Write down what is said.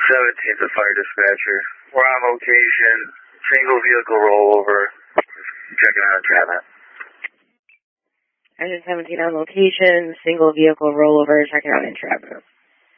17th of Fire Dispatcher. We're on location. Single vehicle rollover. Checking out entrapment. Engine 17 on location. Single vehicle rollover. Checking out entrapment.